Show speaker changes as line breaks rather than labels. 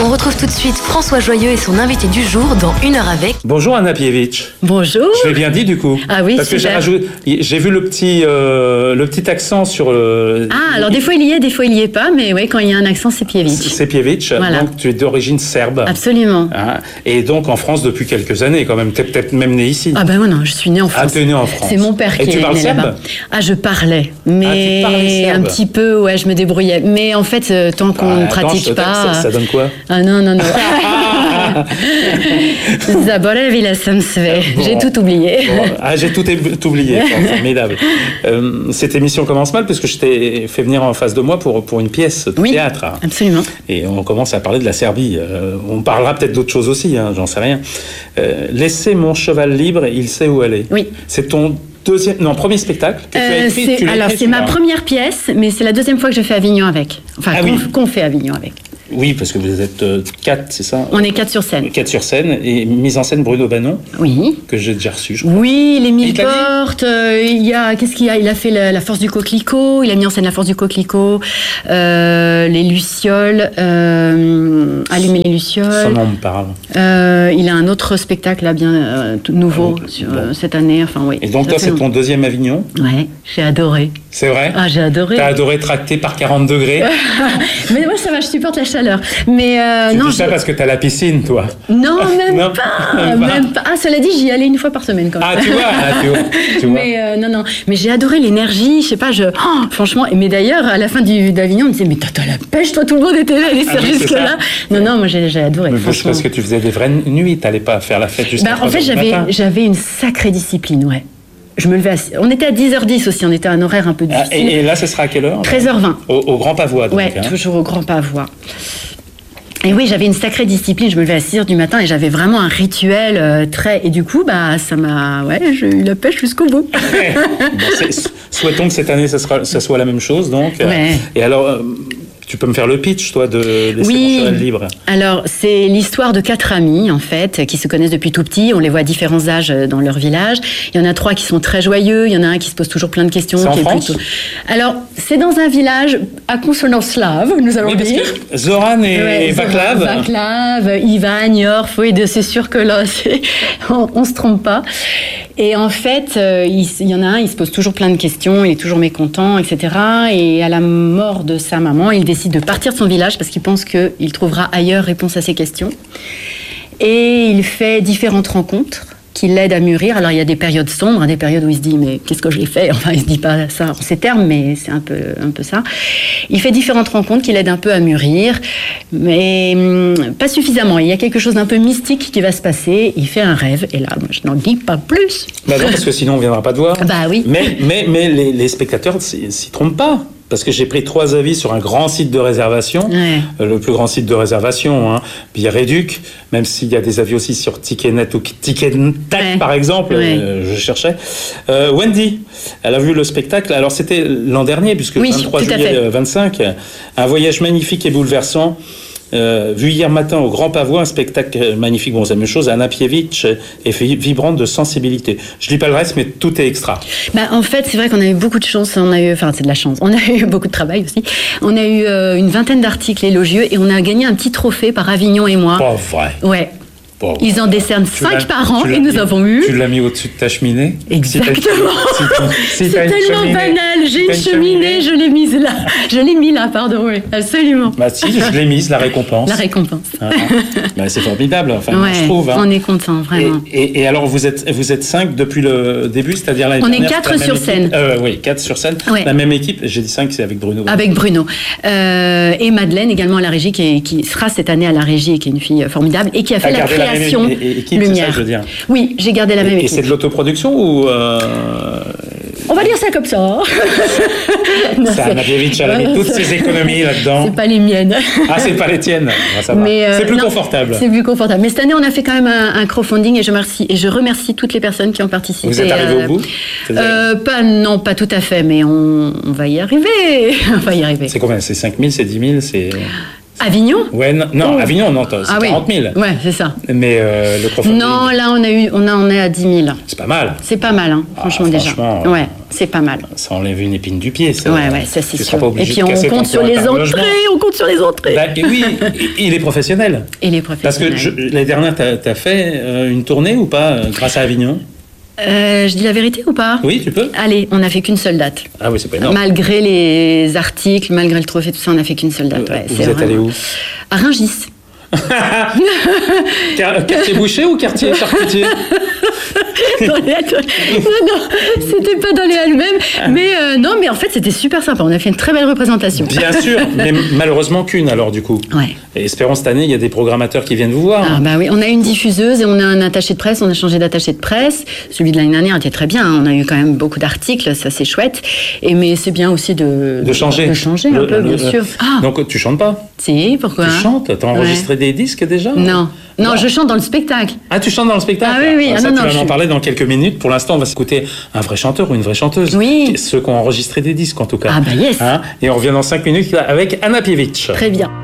On retrouve tout de suite François Joyeux et son invité du jour dans 1 heure avec.
Bonjour Anna Pievitch.
Bonjour.
Je l'ai bien dit du coup.
Ah oui,
parce que
super.
j'ai vu le petit accent sur le.
Ah, alors des fois il y est, des fois il y est pas, mais oui, quand il y a un accent, c'est Pievitch.
C'est Pievitch,
Voilà.
donc tu es d'origine serbe.
Absolument.
Hein, et donc en France depuis quelques années quand même. T'es peut-être même né ici.
Ah ben non, je suis née en France.
Ah, t'es né en France.
C'est mon père
Et
qui
tu
est
parles
né
serbe
là-bas. Ah, je parlais, mais
tu parlais serbe.
un petit peu, ouais, je me débrouillais. Mais en fait, tant qu'on ne pratique pas.
Ça donne quoi?
Ah non. Zaboravila sam sve. J'ai tout oublié.
Bon, j'ai tout oublié. Formidable. Cette émission commence mal parce que je t'ai fait venir en face de moi pour une pièce de théâtre.
Absolument.
Et on commence à parler de la Serbie. On parlera peut-être d'autres choses aussi, hein, j'en sais rien. Laissez mon cheval libre, il sait où aller.
Oui.
C'est ton premier spectacle que tu as écrit.
Alors, c'est ma première pièce, mais c'est la deuxième fois que je fais Avignon avec. Enfin, qu'on fait Avignon avec.
Oui, parce que vous êtes 4, c'est ça?
On est 4 sur scène.
4 sur scène, et mise en scène Bruno Banon,
oui.
que j'ai déjà reçu, je crois.
Oui, les 1000 portes, qu'est-ce qu'il y a? Il a fait la force du coquelicot, il a mis en scène la force du coquelicot, les lucioles, allumer les lucioles.
Ça m'en parle.
Il a un autre spectacle là, bien tout nouveau cette année, enfin oui.
Et donc toi, c'est ton deuxième Avignon?
Ouais, j'ai adoré.
C'est vrai?
Ah, j'ai adoré.
T'as adoré tracter par 40 degrés?
Mais moi, ça va, je supporte la chaleur. Mais
tu dis ça parce que t'as la piscine, toi?
Non, même pas. Ah, cela dit, j'y allais une fois par semaine quand même.
Ah, tu vois.
Mais non. Mais j'ai adoré l'énergie, je sais pas, franchement. Mais d'ailleurs, à la fin d'Avignon, on me disait, mais t'as la pêche, toi, tout le monde était là, les faire jusque-là. Non, moi, j'ai adoré.
Mais c'est parce que tu faisais des vraies nuits, t'allais pas faire la fête jusqu'à 3h
en fait, j'avais une sacrée discipline, ouais. Je me levais on était à 10h10 aussi, on était à un horaire un peu difficile.
Et là, ce sera à quelle heure?
13h20.
Au Grand Pavois, donc.
Ouais, toujours au Grand Pavois. Et oui, j'avais une sacrée discipline, je me levais à 6h du matin et j'avais vraiment un rituel très... Et du coup, ça m'a... Ouais, j'ai eu la pêche jusqu'au bout.
Souhaitons que cette année, ça soit la même chose, donc.
Ouais.
Et alors... Tu peux me faire le pitch, toi, de Laisser mon cheval libre?
Alors, c'est l'histoire de 4 amis, en fait, qui se connaissent depuis tout petit. On les voit à différents âges dans leur village. Il y en a 3 qui sont très joyeux. Il y en a un qui se pose toujours plein de questions.
C'est en France?
Alors, c'est dans un village à consonance slave, nous allons dire.
Parce que Zoran et Vaclav.
Vaclav, Ivan, Yorf, oui, c'est sûr que là, on se trompe pas. Et en fait, il y en a un, il se pose toujours plein de questions, il est toujours mécontent, etc. Et à la mort de sa maman, il décide de partir de son village parce qu'il pense qu'il trouvera ailleurs réponse à ses questions. Et il fait différentes rencontres qui l'aident à mûrir. Alors il y a des périodes sombres, des périodes où il se dit mais qu'est-ce que je l'ai fait? Enfin, il se dit pas ça en ces termes, mais c'est un peu ça. Il fait différentes rencontres qui l'aident un peu à mûrir, mais pas suffisamment. Il y a quelque chose d'un peu mystique qui va se passer. Il fait un rêve, et là, moi, je n'en dis pas plus.
Bah non, parce que sinon on viendra pas te voir.
Bah oui.
Mais les spectateurs s'y trompent pas. Parce que j'ai pris 3 avis sur un grand site de réservation, le plus grand site de réservation, hein, Billet Réduc, même s'il y a des avis aussi sur Ticketnet ou Ticketac, par exemple, je cherchais. Wendy, elle a vu le spectacle, alors c'était l'an dernier, puisque 23 juillet 25, un voyage magnifique et bouleversant. Vu hier matin au Grand Pavois, un spectacle magnifique, bon c'est la même chose, Anna Pievitch est vibrante de sensibilité. Je lis pas le reste, mais tout est extra.
En fait, c'est vrai qu'on a eu beaucoup de chance, c'est de la chance, on a eu beaucoup de travail aussi. On a eu une vingtaine d'articles élogieux et on a gagné un petit trophée par Avignon et moi.
Pas vrai.
Ouais. Ils en décernent 5 par an et nous avons eu...
Tu l'as mis au-dessus de ta cheminée?
Exactement. C'est tellement banal. J'ai une cheminée, je l'ai mise là. Je l'ai mis là, pardon, oui, absolument.
Si, je l'ai mise, la récompense.
La récompense.
C'est formidable, enfin, je trouve.
On est content, vraiment.
Et alors, vous êtes 5 depuis le début, c'est-à-dire l'année dernière?
On est 4 sur scène.
Oui, 4 sur scène.
Ouais.
La même équipe, j'ai dit 5, c'est avec Bruno.
Avec Bruno. Et Madeleine également à la régie, qui sera cette année à la régie et qui est une fille formidable et qui a fait la création
équipe,
Lumière.
C'est ça que je veux dire.
Oui, j'ai gardé la même équipe.
Et c'est de l'autoproduction ou
On va dire ça comme ça.
C'est Anna Pievitch, elle a mis toutes ses économies là-dedans.
C'est pas les miennes.
Ah, c'est pas les tiennes. Ça va. C'est plus confortable.
C'est plus confortable. Mais cette année, on a fait quand même un crowdfunding et je remercie toutes les personnes qui ont participé.
Vous êtes arrivé au bout?
Non, pas tout à fait, mais on va y arriver. On va y arriver.
C'est combien? C'est 5 000, c'est 10 000, c'est...
Avignon?
Ouais, non, Avignon, non, c'est 40 000.
Oui. Ouais, c'est ça.
Mais le crowdfunding...
Non, là, on est à 10 000.
C'est pas mal.
C'est pas mal, hein, franchement, déjà. Ouais, c'est pas mal.
Ça enlève une épine du pied, ça.
Ouais, ça c'est sûr.
Et
puis on compte sur les entrées,
Bah, oui, il est professionnel.
Il est professionnel.
Parce que l'année dernière, t'as fait une tournée ou pas, grâce à Avignon?
Je dis la vérité ou pas?
Oui, tu peux.
Allez, on n'a fait qu'une seule date.
Ah oui, c'est pas énorme.
Malgré les articles, malgré le trophée, tout ça, on n'a fait qu'une seule date. Ouais,
vous êtes allé où?
À Rungis.
Quartier Boucher ou quartier charcutier?
Non, c'était pas dans les halles mêmes. Mais non, mais en fait, c'était super sympa. On a fait une très belle représentation.
Bien sûr, mais malheureusement qu'une alors du coup.
Ouais.
Et espérons cette année, il y a des programmateurs qui viennent vous voir.
Ah bah oui, on a une diffuseuse et on a un attaché de presse. On a changé d'attaché de presse. Celui de l'année dernière était très bien. On a eu quand même beaucoup d'articles, ça c'est chouette. Mais c'est bien aussi de changer. De changer un peu, bien sûr.
Donc tu chantes pas?
Si, pourquoi?
Tu chantes? T'as enregistré des disques déjà?
Non, je chante dans le spectacle.
Ah, tu chantes dans le spectacle?
Ah oui.
Ça, tu vas m'en parler dans quelques minutes. Pour l'instant, on va s'écouter un vrai chanteur ou une vraie chanteuse.
Oui.
Ceux qui ont enregistré des disques, en tout cas.
Ah bah yes.
Et on revient dans 5 minutes avec Anna Pievich.
Très bien.